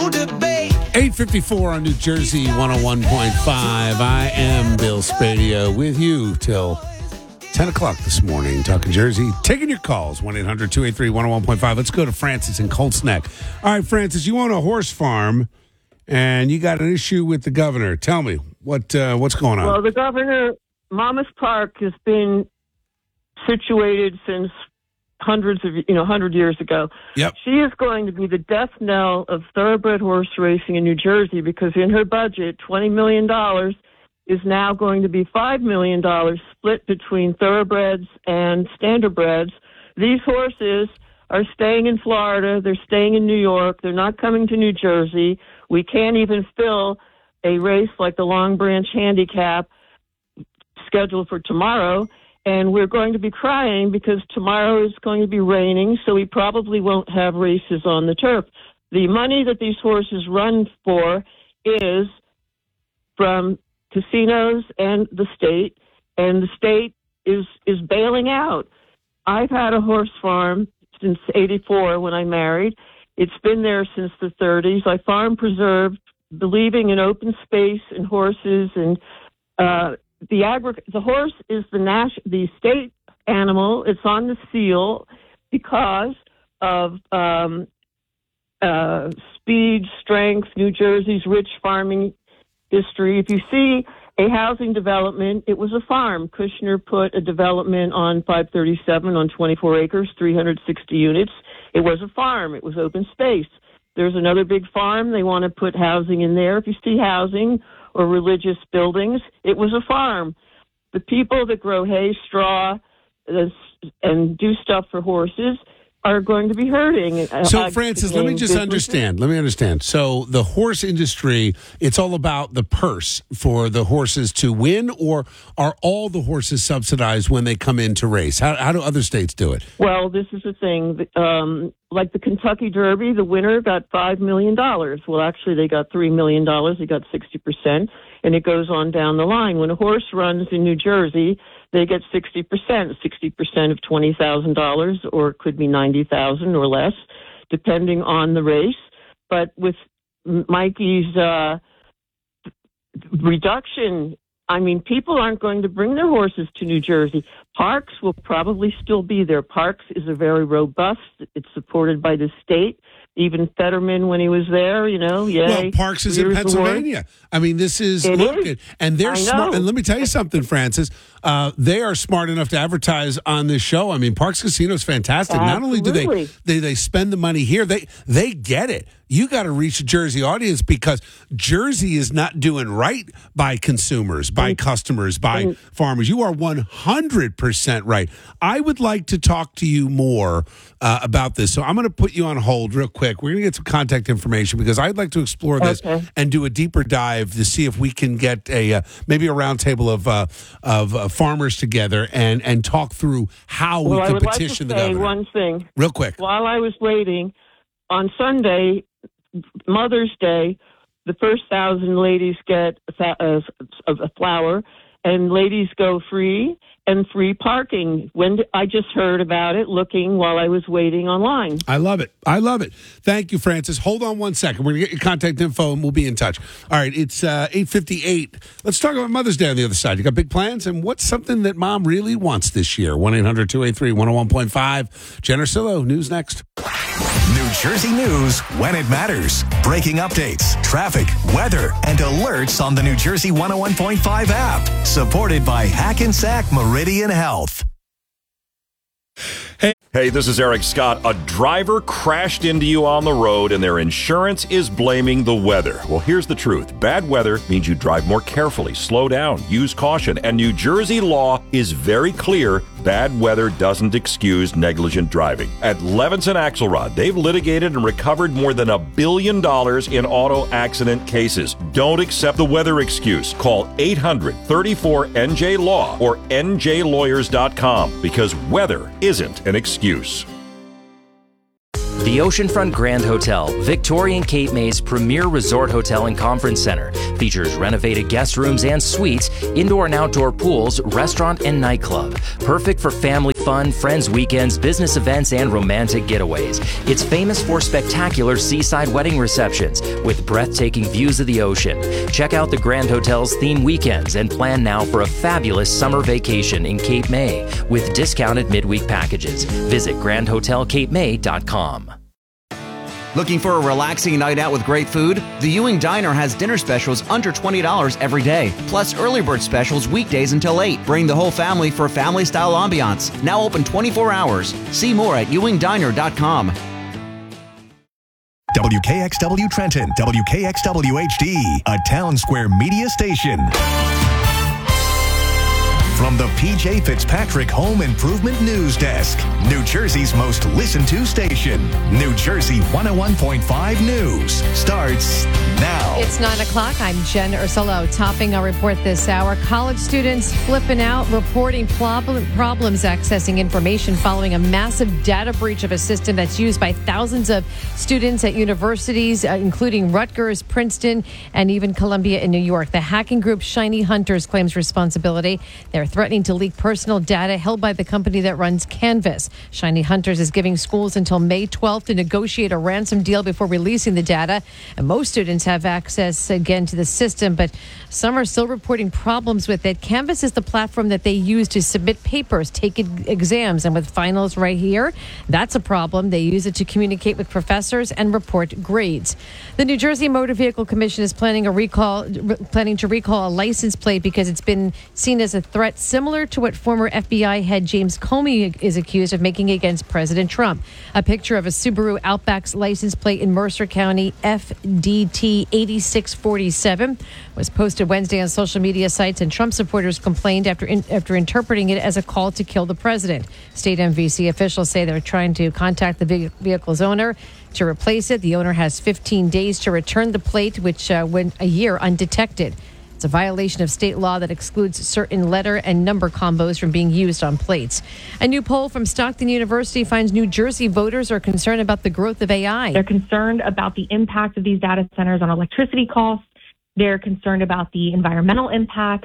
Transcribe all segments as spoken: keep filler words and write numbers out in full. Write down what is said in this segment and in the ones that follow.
no debate. eight fifty-four on New Jersey one oh one point five. I am Bill Spadio with you till ten o'clock this morning, talking Jersey, taking your calls, one eight hundred two eight three one oh one point five. Let's go to Francis in Colts Neck. All right, Francis, you own a horse farm, and you got an issue with the governor. Tell me, what uh, what's going on? Well, the governor, Monmouth Park has been situated since hundreds of, you know, hundred years ago. Yep. She is going to be the death knell of thoroughbred horse racing in New Jersey because in her budget, twenty million dollars is now going to be five million dollars split between thoroughbreds and standardbreds. These horses are staying in Florida. They're staying in New York. They're not coming to New Jersey. We can't even fill a race like the Long Branch Handicap scheduled for tomorrow. And we're going to be crying because tomorrow is going to be raining, so we probably won't have races on the turf. The money that these horses run for is from casinos and the state, and the state is is bailing out. I've had a horse farm since eighty-four when I married. It's been there since the thirties. I farm preserved, believing in open space and horses, and uh, the agri- the horse is the nas- the state animal. It's on the seal because of um, uh, speed, strength, New Jersey's rich farming history. If you see a housing development, it was a farm. Kushner put a development on five thirty-seven on twenty-four acres, three hundred sixty units. It was a farm. It was open space. There's another big farm. They want to put housing in there. If you see housing or religious buildings, it was a farm. The people that grow hay, straw, and do stuff for horses are going to be hurting. So, Francis, let me just understand. Let me understand. So, the horse industry, it's all about the purse for the horses to win, or are all the horses subsidized when they come in to race? How, how do other states do it? Well, this is the thing. Um, like the Kentucky Derby, the winner got five million dollars. Well, actually, they got three million dollars. They got sixty percent, and it goes on down the line. When a horse runs in New Jersey, they get sixty percent, sixty percent of twenty thousand dollars, or it could be ninety thousand dollars or less, depending on the race. But with Mikey's uh, reduction, I mean, people aren't going to bring their horses to New Jersey. Parks will probably still be there. Parks is a very robust. It's supported by the state. Even Fetterman, when he was there, you know, yay. Well, Parks is in Pennsylvania. I mean, this is, it look, is. and they're I smart. know. And let me tell you something, Francis. Uh, they are smart enough to advertise on this show. I mean, Parks Casino is fantastic. Absolutely. Not only do they, they they spend the money here, they they get it. You got to reach a Jersey audience because Jersey is not doing right by consumers, by and, customers, by and, farmers. You are one hundred percent right. I would like to talk to you more uh, about this. So I'm going to put you on hold real quick. We're going to get some contact information because I'd like to explore this okay. and do a deeper dive to see if we can get a uh, maybe a roundtable of uh, of uh, farmers together and, and talk through how well, we can I would petition like to the say governor. One thing, real quick. While I was waiting on Sunday, Mother's Day, the first thousand ladies get a, a, a flower, and ladies go free and free parking. When did, I just heard about it looking while I was waiting online. I love it. I love it. Thank you, Francis. Hold on one second. We're going to get your contact info, and we'll be in touch. All right, it's uh, eight fifty-eight. Let's talk about Mother's Day on the other side. You got big plans, and what's something that Mom really wants this year? one eight hundred two eight three one oh one point five. Jen Ursillo, news next. New Jersey news when it matters. Breaking updates, traffic, weather, and alerts on the New Jersey one oh one point five app. Supported by Hackensack Meridian Health. Hey. Hey, this is Eric Scott. A driver crashed into you on the road and their insurance is blaming the weather. Well, here's the truth. Bad weather means you drive more carefully, slow down, use caution. And New Jersey law is very clear. Bad weather doesn't excuse negligent driving. At Levinson Axelrod, they've litigated and recovered more than a billion dollars in auto accident cases. Don't accept the weather excuse. Call eight hundred thirty-four N J law or N J lawyers dot com because weather isn't an excuse. The Oceanfront Grand Hotel, Victorian Cape May's premier resort hotel and conference center, features renovated guest rooms and suites, indoor and outdoor pools, restaurant and nightclub. Perfect for family fun, friends weekends, business events, and romantic getaways. It's famous for spectacular seaside wedding receptions with breathtaking views of the ocean. Check out the Grand Hotel's theme weekends and plan now for a fabulous summer vacation in Cape May with discounted midweek packages. Visit grand hotel cape may dot com. Looking for a relaxing night out with great food? The Ewing Diner has dinner specials under twenty dollars every day, plus early bird specials weekdays until eight. Bring the whole family for family-style ambiance. Now open twenty-four hours. See more at ewing diner dot com. W K X W Trenton, W K X W H D, a Town Square media station. From the P J Fitzpatrick Home Improvement News Desk, New Jersey's most listened to station, New Jersey one oh one point five News starts now. It's nine o'clock. I'm Jen Ursulo. Topping our report this hour, college students flipping out, reporting problem, problems accessing information following a massive data breach of a system that's used by thousands of students at universities, uh, including Rutgers, Princeton, and even Columbia in New York. The hacking group Shiny Hunters claims responsibility. They're threatening to leak personal data held by the company that runs Canvas. Shiny Hunters is giving schools until May twelfth to negotiate a ransom deal before releasing the data. And most students have access again to the system, but some are still reporting problems with it. Canvas is the platform that they use to submit papers, take exams, and with finals right here, that's a problem. They use it to communicate with professors and report grades. The New Jersey Motor Vehicle Commission is planning a recall, planning to recall a license plate because it's been seen as a threat similar to what former F B I head James Comey is accused of making against President Trump. A picture of a Subaru Outback's license plate in Mercer County, F D T eighty-six forty-seven, was posted Wednesday on social media sites, and Trump supporters complained after in, after interpreting it as a call to kill the president. State M V C officials say they're trying to contact the vehicle's owner to replace it. The owner has fifteen days to return the plate, which uh, went a year undetected. It's a violation of state law that excludes certain letter and number combos from being used on plates. A new poll from Stockton University finds New Jersey voters are concerned about the growth of A I. They're concerned about the impact of these data centers on electricity costs. They're concerned about the environmental impacts.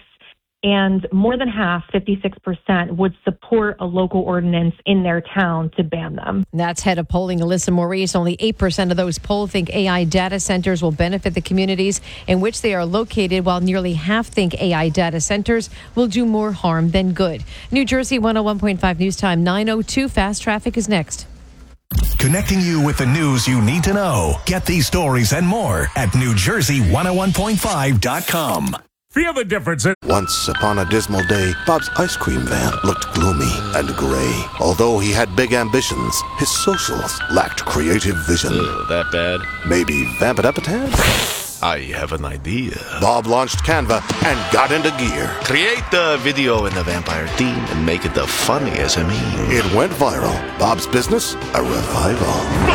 And more than half, fifty-six percent, would support a local ordinance in their town to ban them. That's head of polling Alyssa Maurice. Only eight percent of those polled think A I data centers will benefit the communities in which they are located, while nearly half think A I data centers will do more harm than good. New Jersey one oh one point five News Time, nine oh two. Fast Traffic is next. Connecting you with the news you need to know. Get these stories and more at new jersey one oh one point five dot com. Feel the difference. Once upon a dismal day, Bob's ice cream van looked gloomy and gray. Although he had big ambitions, his socials lacked creative vision. Ugh, that bad? Maybe vamp it up a tad? I have an idea. Bob launched Canva and got into gear. Create the video in the vampire theme and make it the funniest of me. It went viral. Bob's business, a revival.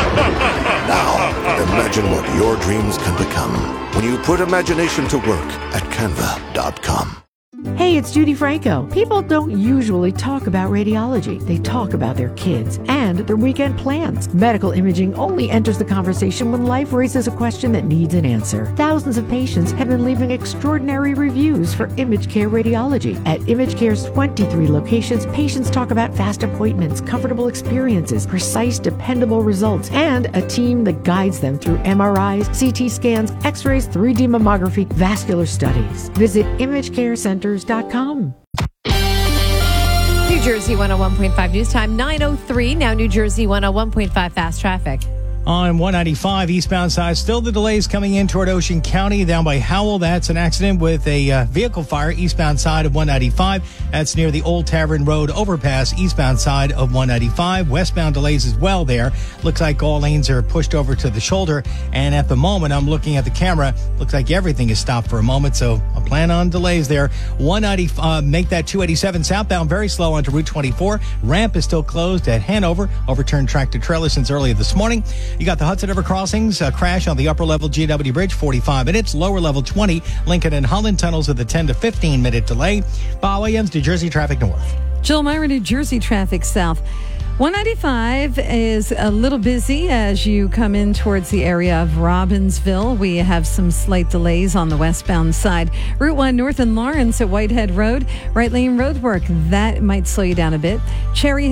Now, imagine what your dreams can become when you put imagination to work at canva dot com. Hey, it's Judy Franco. People don't usually talk about radiology. They talk about their kids and their weekend plans. Medical imaging only enters the conversation when life raises a question that needs an answer. Thousands of patients have been leaving extraordinary reviews for ImageCare Radiology. At ImageCare's twenty-three locations, patients talk about fast appointments, comfortable experiences, precise, dependable results, and a team that guides them through M R Is, C T scans, X-rays, three D mammography, vascular studies. Visit image care centers dot com. New Jersey one oh one point five News Time, nine oh three. Now New Jersey one oh one point five Fast Traffic. On one ninety-five eastbound side, still the delays coming in toward Ocean County down by Howell. That's an accident with a uh, vehicle fire eastbound side of one ninety-five. That's near the Old Tavern Road overpass eastbound side of one ninety-five. Westbound delays as well there. Looks like all lanes are pushed over to the shoulder. And at the moment, I'm looking at the camera. Looks like everything is stopped for a moment. So I plan on delays there. one ninety, uh, make that two eighty-seven southbound very slow onto Route twenty-four. Ramp is still closed at Hanover. Overturned tractor trailer since earlier this morning. You got the Hudson River crossings, a crash on the upper level G W Bridge, forty-five minutes. Lower level twenty, Lincoln and Holland tunnels with a ten to fifteen minute delay. Bob Williams, New Jersey Traffic North. Jill Myra, New Jersey Traffic South. one ninety-five is a little busy as you come in towards the area of Robbinsville. We have some slight delays on the westbound side. Route one north in Lawrence at Whitehead Road. Right lane roadwork. That might slow you down a bit. Cherry